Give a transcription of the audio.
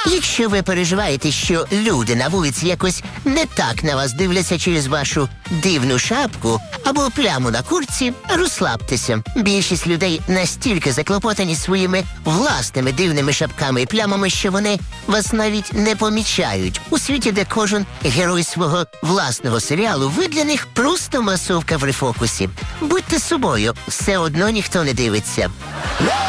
Якщо ви переживаєте, що люди на вулиці якось не так на вас дивляться через вашу дивну шапку або пляму на куртці, розслабтеся. Більшість людей настільки заклопотані своїми власними дивними шапками і плямами, що вони вас навіть не помічають. У світі, де кожен герой свого власного серіалу, ви для них просто масовка в рефокусі. Будьте собою, все одно ніхто не дивиться.